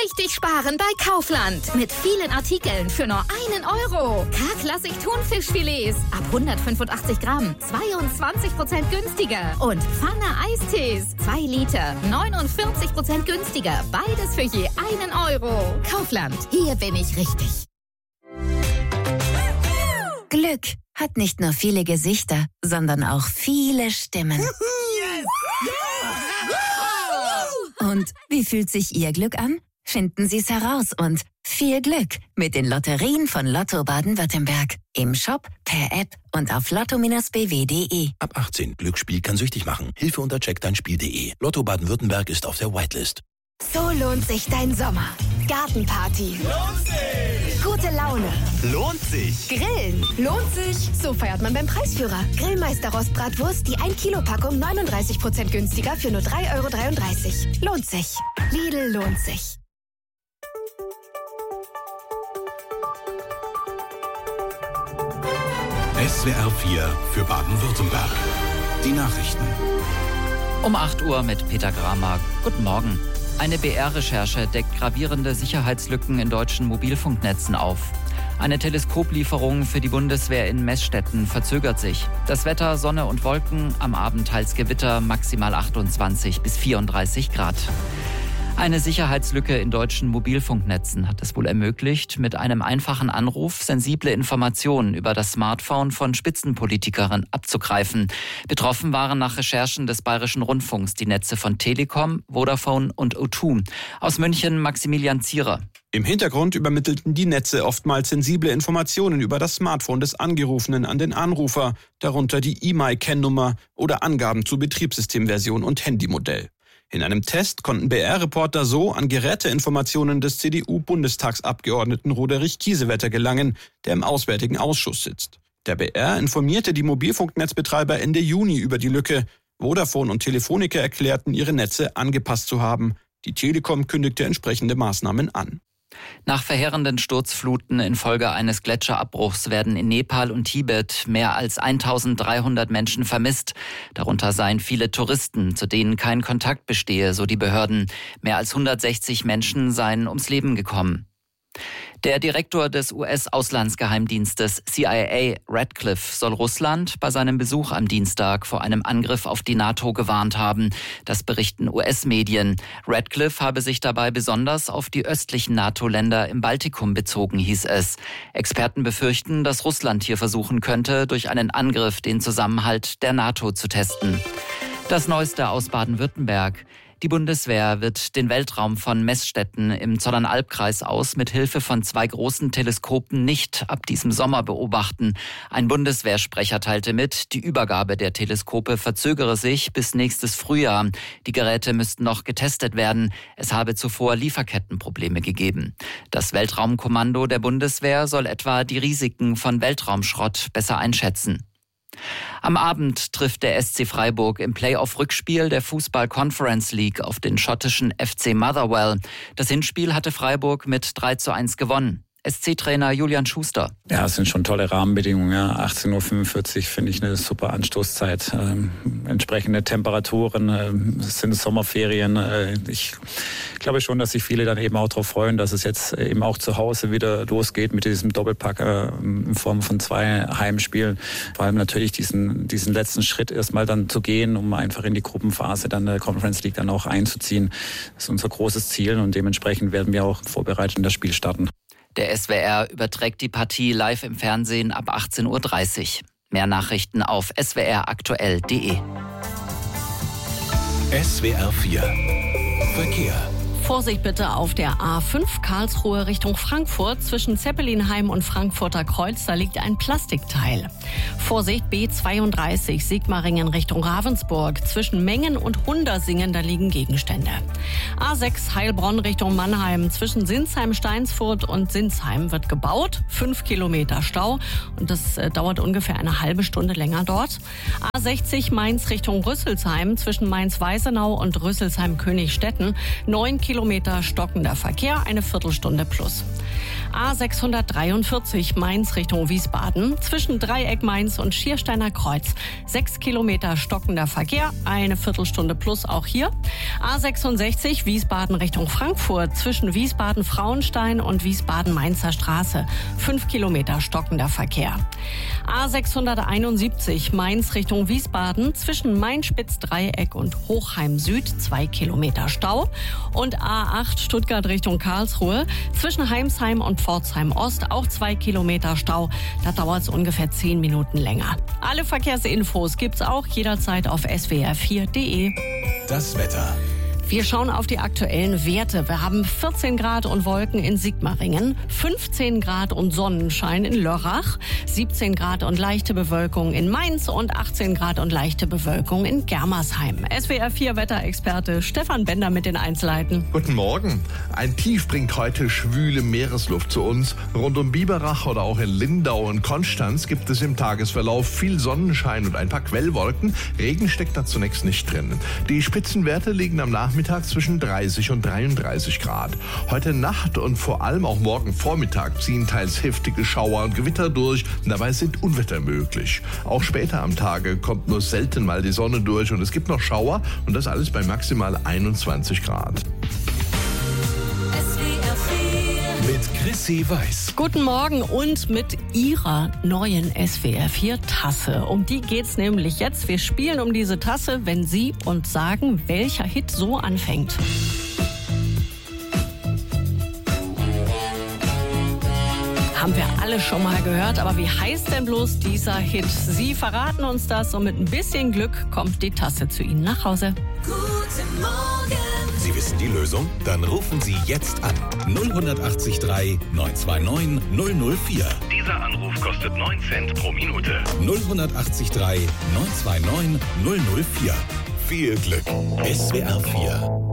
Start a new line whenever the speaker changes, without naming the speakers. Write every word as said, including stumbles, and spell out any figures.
richtig sparen bei Kaufland. Mit vielen Artikeln für nur einen Euro. K-Klassik Thunfischfilets ab hundertfünfundachtzig Gramm, zweiundzwanzig Prozent günstiger. Und Pfanne Eistees, zwei Liter, neunundvierzig Prozent günstiger. Beides für je einen Euro. Kaufland, hier bin ich richtig.
Glück hat nicht nur viele Gesichter, sondern auch viele Stimmen. Und wie fühlt sich Ihr Glück an? Finden Sie es heraus und viel Glück mit den Lotterien von Lotto Baden-Württemberg. Im Shop, per App und auf lotto Bindestrich b w punkt d e.
Ab achtzehn. Glücksspiel kann süchtig machen. Hilfe unter check dein spiel punkt d e. Lotto Baden-Württemberg ist auf der Whitelist.
So lohnt sich dein Sommer. Gartenparty.
Lohnt sich.
Gute Laune.
Lohnt sich.
Grillen. Lohnt sich. So feiert man beim Preisführer. Grillmeister Rostbratwurst, die ein Kilo Packung neununddreißig Prozent günstiger für nur drei Euro dreiunddreißig. Lohnt sich. Lidl lohnt sich.
S W R vier für Baden-Württemberg. Die Nachrichten.
Um acht Uhr mit Peter Gramer. Guten Morgen. Eine B R-Recherche deckt gravierende Sicherheitslücken in deutschen Mobilfunknetzen auf. Eine Teleskoplieferung für die Bundeswehr in Messstätten verzögert sich. Das Wetter, Sonne und Wolken, am Abend teils Gewitter, maximal achtundzwanzig bis vierunddreißig Grad. Eine Sicherheitslücke in deutschen Mobilfunknetzen hat es wohl ermöglicht, mit einem einfachen Anruf sensible Informationen über das Smartphone von Spitzenpolitikerinnen abzugreifen. Betroffen waren nach Recherchen des Bayerischen Rundfunks die Netze von Telekom, Vodafone und O zwei. Aus München Maximilian Zierer.
Im Hintergrund übermittelten die Netze oftmals sensible Informationen über das Smartphone des Angerufenen an den Anrufer, darunter die E M I Kennnummer oder Angaben zu Betriebssystemversion und Handymodell. In einem Test konnten B R-Reporter so an Geräteinformationen des C D U-Bundestagsabgeordneten Roderich Kiesewetter gelangen, der im Auswärtigen Ausschuss sitzt. Der B R informierte die Mobilfunknetzbetreiber Ende Juni über die Lücke. Vodafone und Telefonica erklärten, ihre Netze angepasst zu haben. Die Telekom kündigte entsprechende Maßnahmen an.
Nach verheerenden Sturzfluten infolge eines Gletscherabbruchs werden in Nepal und Tibet mehr als eintausenddreihundert Menschen vermisst. Darunter seien viele Touristen, zu denen kein Kontakt bestehe, so die Behörden. Mehr als hundertsechzig Menschen seien ums Leben gekommen. Der Direktor des U S-Auslandsgeheimdienstes C I A, Radcliffe, soll Russland bei seinem Besuch am Dienstag vor einem Angriff auf die NATO gewarnt haben. Das berichten U S-Medien. Radcliffe habe sich dabei besonders auf die östlichen NATO-Länder im Baltikum bezogen, hieß es. Experten befürchten, dass Russland hier versuchen könnte, durch einen Angriff den Zusammenhalt der NATO zu testen. Das Neueste aus Baden-Württemberg. Die Bundeswehr wird den Weltraum von Messstätten im Zollernalbkreis aus mit Hilfe von zwei großen Teleskopen nicht ab diesem Sommer beobachten. Ein Bundeswehrsprecher teilte mit, die Übergabe der Teleskope verzögere sich bis nächstes Frühjahr. Die Geräte müssten noch getestet werden. Es habe zuvor Lieferkettenprobleme gegeben. Das Weltraumkommando der Bundeswehr soll etwa die Risiken von Weltraumschrott besser einschätzen. Am Abend trifft der S C Freiburg im Playoff-Rückspiel der Fußball-Conference League auf den schottischen F C Motherwell. Das Hinspiel hatte Freiburg mit drei zu eins gewonnen. S C-Trainer Julian Schuster.
Ja, es sind schon tolle Rahmenbedingungen. Ja. achtzehn Uhr fünfundvierzig finde ich eine super Anstoßzeit. Ähm, entsprechende Temperaturen, äh, es sind Sommerferien. Äh, ich glaube schon, dass sich viele dann eben auch darauf freuen, dass es jetzt eben auch zu Hause wieder losgeht mit diesem Doppelpack äh, in Form von zwei Heimspielen. Vor allem natürlich diesen, diesen letzten Schritt erstmal dann zu gehen, um einfach in die Gruppenphase dann der Conference League dann auch einzuziehen. Das ist unser großes Ziel und dementsprechend werden wir auch vorbereitet in das Spiel starten.
Der S W R überträgt die Partie live im Fernsehen ab achtzehn Uhr dreißig. Mehr Nachrichten auf s w r aktuell punkt d e.
S W R vier Verkehr.
Vorsicht bitte auf der A fünf Karlsruhe Richtung Frankfurt zwischen Zeppelinheim und Frankfurter Kreuz, da liegt ein Plastikteil. Vorsicht B zweiunddreißig Sigmaringen Richtung Ravensburg zwischen Mengen und Hundersingen, da liegen Gegenstände. A sechs Heilbronn Richtung Mannheim zwischen Sinsheim-Steinsfurt und Sinsheim wird gebaut, fünf Kilometer Stau und das äh, dauert ungefähr eine halbe Stunde länger dort. A sechzig Mainz Richtung Rüsselsheim zwischen Mainz-Weißenau und Rüsselsheim-Königstetten, neun Kilometer stockender Verkehr, eine Viertelstunde plus. A sechshundertdreiundvierzig Mainz Richtung Wiesbaden. Zwischen Dreieck Mainz und Schiersteiner Kreuz. Sechs Kilometer stockender Verkehr. Eine Viertelstunde plus auch hier. A sechsundsechzig Wiesbaden Richtung Frankfurt. Zwischen Wiesbaden-Frauenstein und Wiesbaden-Mainzer Straße. Fünf Kilometer stockender Verkehr. A sechshunderteinundsiebzig Mainz Richtung Wiesbaden. Zwischen Main-Spitz-Dreieck und Hochheim Süd. Zwei Kilometer Stau. Und A acht Stuttgart Richtung Karlsruhe. Zwischen Heimsheim und Pforzheim Ost auch zwei Kilometer Stau. Da dauert es ungefähr zehn Minuten länger. Alle Verkehrsinfos gibt's auch jederzeit auf s w r vier punkt d e.
Das Wetter.
Wir schauen auf die aktuellen Werte. Wir haben vierzehn Grad und Wolken in Sigmaringen, fünfzehn Grad und Sonnenschein in Lörrach, siebzehn Grad und leichte Bewölkung in Mainz und achtzehn Grad und leichte Bewölkung in Germersheim. S W R vier Wetterexperte Stefan Bender mit den Einzelheiten.
Guten Morgen. Ein Tief bringt heute schwüle Meeresluft zu uns. Rund um Biberach oder auch in Lindau und Konstanz gibt es im Tagesverlauf viel Sonnenschein und ein paar Quellwolken. Regen steckt da zunächst nicht drin. Die Spitzenwerte liegen am Nachmittag Nachmittag zwischen dreißig und dreiunddreißig Grad. Heute Nacht und vor allem auch morgen Vormittag ziehen teils heftige Schauer und Gewitter durch. Dabei sind Unwetter möglich. Auch später am Tage kommt nur selten mal die Sonne durch und es gibt noch Schauer und das alles bei maximal einundzwanzig Grad.
Mit Chrissy Weiß.
Guten Morgen und mit Ihrer neuen S W R vier Tasse. Um die geht's nämlich jetzt. Wir spielen um diese Tasse, wenn Sie uns sagen, welcher Hit so anfängt. Haben wir alle schon mal gehört, aber wie heißt denn bloß dieser Hit? Sie verraten uns das und mit ein bisschen Glück kommt die Tasse zu Ihnen nach Hause.
Guten Morgen. Sie wissen die Lösung? Dann rufen Sie jetzt an. null acht drei neun zwei neun null null vier.
Dieser Anruf kostet neun Cent pro Minute.
null acht drei neun zwei neun null null vier. Viel Glück. S W R vier.